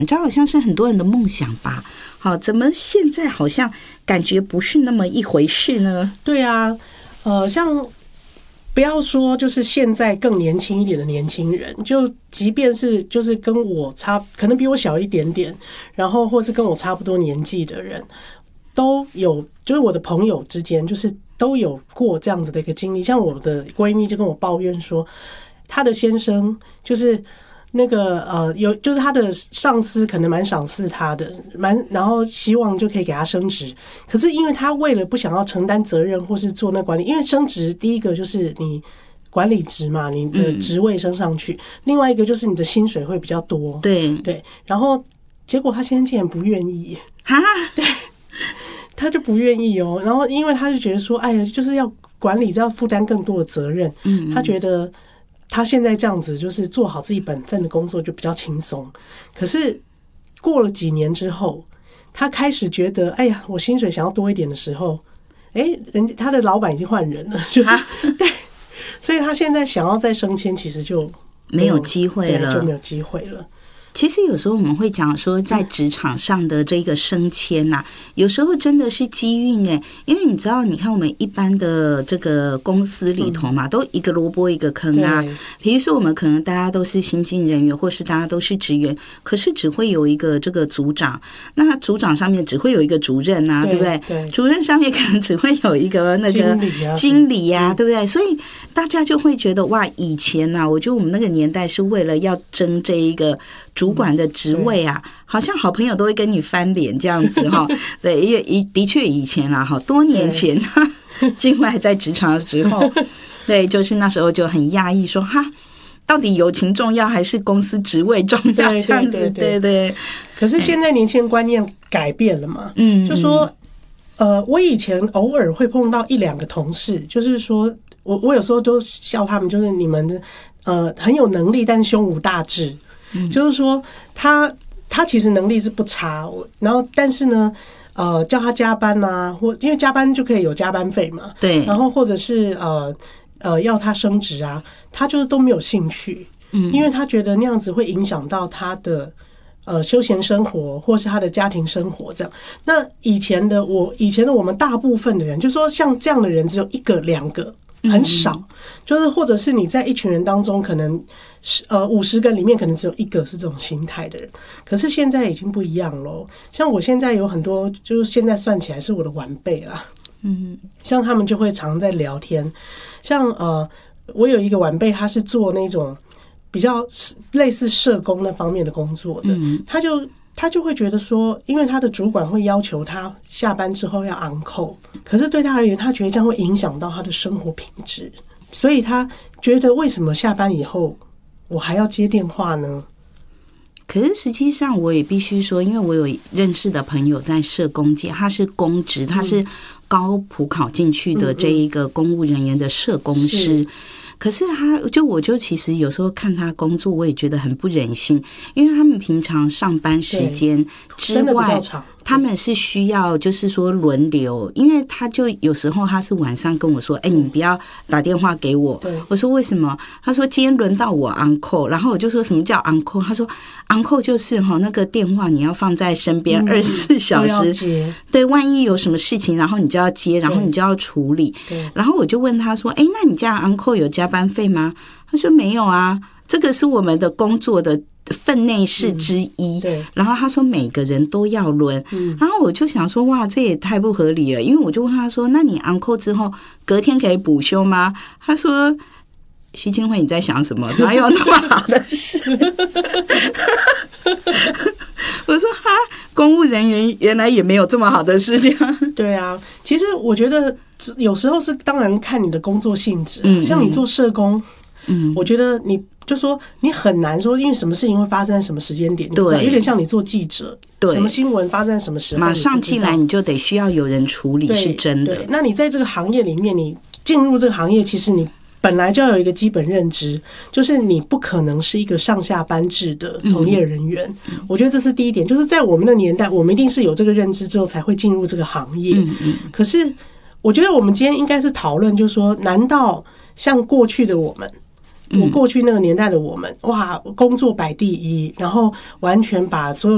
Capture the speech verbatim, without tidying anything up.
你知道好像是很多人的梦想吧？好，怎么现在好像感觉不是那么一回事呢？ 对啊，呃，像不要说就是现在更年轻一点的年轻人，就即便是就是跟我差，可能比我小一点点，然后或是跟我差不多年纪的人，都有，就是我的朋友之间，就是都有过这样子的一个经历。像我的闺蜜就跟我抱怨说，她的先生就是那个呃，有就是她的上司可能蛮赏识她的，蛮然后希望就可以给她升职。可是因为她为了不想要承担责任或是做那管理，因为升职第一个就是你管理职嘛，你的职位升上去，嗯、另外一个就是你的薪水会比较多。 对对，然后结果她先生竟然不愿意哈， 对。他就不愿意哦，然后因为他就觉得说，哎呀，就是要管理，要负担更多的责任。嗯，他觉得他现在这样子就是做好自己本分的工作就比较轻松。可是过了几年之后，他开始觉得，哎呀，我薪水想要多一点的时候，哎，人家他的老板已经换人了，就对，所以他现在想要再升迁，其实就没有机会了， 就没有机会了。 其实有时候我们会讲说，在职场上的这个升迁呐、啊，有时候真的是机运哎，因为你知道，你看我们一般的这个公司里头嘛，都一个萝卜一个坑啊。比如说，我们可能大家都是新进人员，或是大家都是职员，可是只会有一个这个组长，那组长上面只会有一个主任啊，对不对？ 对， 主任上面可能只会有一个那个经理呀、啊，对不对？所以大家就会觉得哇，以前呐、啊，我觉得我们那个年代是为了要争这一个主管的职位啊，好像好朋友都会跟你翻脸这样子哈。对，因为的确以前啦，哈，多年前进来在职场的时候，对，就是那时候就很压抑，说哈，到底友情重要还是公司职位重要？这样子，对对。 可是现在年轻人观念改变了嘛，嗯，就说呃，我以前偶尔会碰到一两个同事，就是说我我有时候都笑他们，就是你们的呃很有能力，但胸无大志。就是说他他其实能力是不差，然后但是呢，呃，叫他加班啊，或因为加班就可以有加班费嘛， 对， 然后或者是呃呃要他升职啊，他就是都没有兴趣，嗯，因为他觉得那样子会影响到他的呃休闲生活或是他的家庭生活这样。那以前的我，以前的我们大部分的人，就说像这样的人只有一个两个，很少，嗯、就是或者是你在一群人当中可能。呃，五十个里面可能只有一个是这种心态的人，可是现在已经不一样咯。像我现在有很多，就是现在算起来是我的晚辈啦，嗯，像他们就会常在聊天。像呃，我有一个晚辈，他是做那种比较类似社工那方面的工作的，嗯、他就他就会觉得说，因为他的主管会要求他下班之后要 on call， 可是对他而言，他觉得这样会影响到他的生活品质，所以他觉得为什么下班以后我还要接电话呢？ 可是实际上我也必须说，因为我有认识的朋友在社工界，他是公职，他是高普考进去的这一个公务人员的社工师。嗯嗯，可是他就我就其实有时候看他工作，我也觉得很不忍心，因为他们平常上班时间之外，他们是需要就是说轮流，因为他就有时候他是晚上跟我说，哎、欸，你不要打电话给我。我说为什么？他说今天轮到我 on call， 然后我就说什么叫 on call？ 他说 on call 就是哈那个电话你要放在身边二十四小时，嗯、对，万一有什么事情，然后你就要接，然后你就要处理。然后我就问他说，哎、欸，那你这样 on call 有加班费吗？他说没有啊，这个是我们的工作的分内事之一。嗯、对。然后他说每个人都要轮，嗯、然后我就想说哇，这也太不合理了，因为我就问他说，那你 on call 之后隔天可以补休吗？他说徐清慧你在想什么？哪有那么好的事？我说哈，公务人员原来也没有这么好的事情。 对啊，其实我觉得有时候是当然看你的工作性质，嗯嗯，像你做社工，嗯，我觉得你就说你很难说，因为什么事情会发生在什么时间点，对，有点像你做记者，对，什么新闻发生在什么时候， 马上进来你就得需要有人处理，是真的。 对，那你在这个行业里面，你进入这个行业，其实你本来就要有一个基本认知，就是你不可能是一个上下班制的从业人员。嗯、我觉得这是第一点，就是在我们的年代，我们一定是有这个认知之后才会进入这个行业。嗯嗯、可是，我觉得我们今天应该是讨论，就是说，难道像过去的我们，我过去那个年代的我们，哇，工作摆第一，然后完全把所有